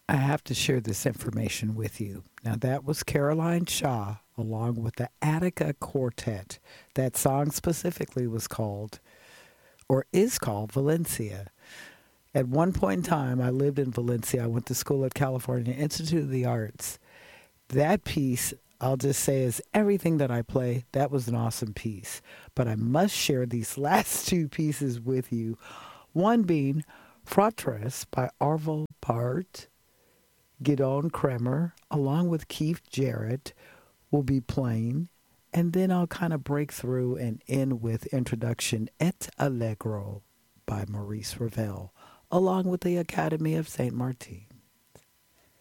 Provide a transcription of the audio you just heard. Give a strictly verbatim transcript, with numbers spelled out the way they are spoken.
I have to share this information with you. Now, that was Caroline Shaw along with the Attica Quartet. That song specifically was called, or is called, Valencia. At one point in time, I lived in Valencia. I went to school at California Institute of the Arts. That piece, I'll just say, is everything that I play. That was an awesome piece. But I must share these last two pieces with you. One being Fratres by Arvo Part. Gidon Kremer, along with Keith Jarrett, will be playing. And then I'll kind of break through and end with Introduction Et Allegro by Maurice Ravel, along with the Academy of Saint Martin.